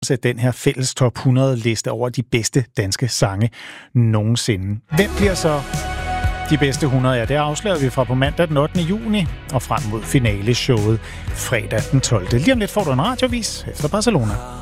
den her fælles top 100 liste over de bedste danske sange nogensinde. Hvem bliver så de bedste 100? Ja, det afslører vi fra på mandag den 8. juni og frem mod finaleshowet fredag den 12. Lige om lidt får du en radiovis efter Barcelona.